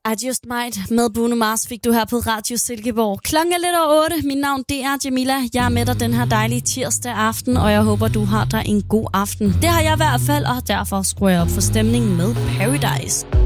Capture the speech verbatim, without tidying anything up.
I Just Might med Bruno Mars fik du her på Radio Silkeborg. Klokken er lidt over otte. Mit navn det er Jamila. Jeg er med dig den her dejlige tirsdag aften, og jeg håber, du har dig en god aften. Det har jeg i hvert fald, og derfor skruer jeg op for stemningen med Paradise.